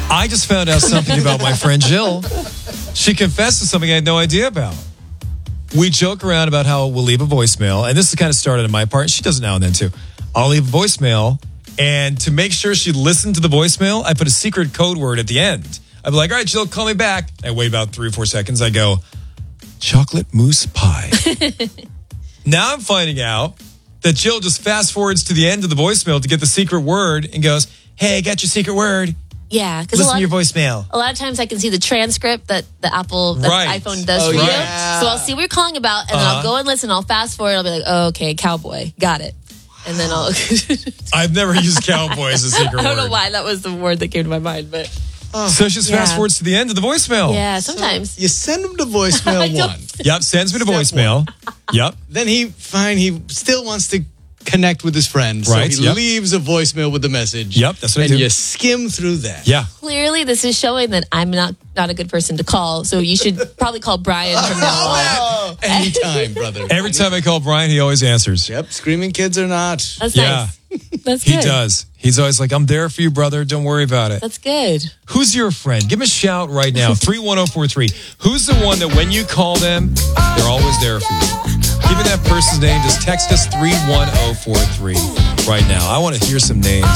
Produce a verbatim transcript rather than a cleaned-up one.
I just found out something about my friend Jill. She confessed to something I had no idea about. We joke around about how we'll leave a voicemail, and this is kind of started on my part. She does it now and then too. I'll leave a voicemail, and to make sure she listened to the voicemail, I put a secret code word at the end. I'd be like, all right, Jill, call me back. I wait about three or four seconds. I go, chocolate mousse pie. Now I'm finding out that Jill just fast forwards to the end of the voicemail to get the secret word and goes, hey, I got your secret word. Yeah, because Listen to your voicemail. A lot of times I can see the transcript that the Apple, that Right. the iPhone does Oh, for you. yeah. So I'll see what you're calling about, and then Uh-huh. I'll go and listen. I'll fast forward. I'll be like, oh, okay, cowboy, got it. And then I'll. I've never used cowboy as a secret word. I don't know why that was the word that came to my mind, but So she just Yeah. fast forwards to the end of the voicemail. yeah, sometimes. You send him to voicemail one. Yep, sends me to Step voicemail. Yep. Then he, fine, he still wants to connect with his friend. So Right, he yep. leaves a voicemail with the message. Yep, that's what I and do. you skim through that. Yeah. Clearly, this is showing that I'm not not a good person to call. So you should probably call Brian from now on. Anytime, brother. Every time I call Brian, he always answers. Yep, screaming kids or not. That's Yeah. nice. That's He good. does. He's always like, I'm there for you, brother. Don't worry about it. That's good. Who's your friend? Give him a shout right now. three one zero four three. Who's the one that when you call them, they're always there for you? Give me that person's name. Just text us three one zero four three right now. I want to hear some names.